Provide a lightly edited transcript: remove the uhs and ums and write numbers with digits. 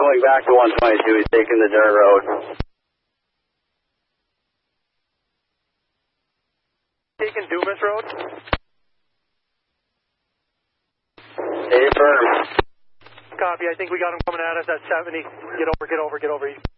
going back to 122. He's taking the dirt road. Taking Dumas Road? Stay firm. Copy. I think we got him coming at us at 70. Get over.